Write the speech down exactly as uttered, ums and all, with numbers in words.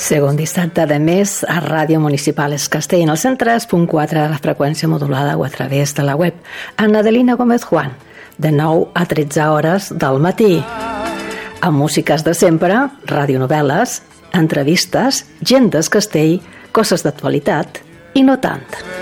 Segon dissabte de mes a Ràdio Municipal Es Castell, en el cent tres punt quatre de la freqüència modulada o a través de la web. Amb Adelina Gómez Juan, de nou a tretze hores del matí. Amb músiques de sempre, radionovel·les, entrevistes, gent d'Es Castell, coses d'actualitat i no tant.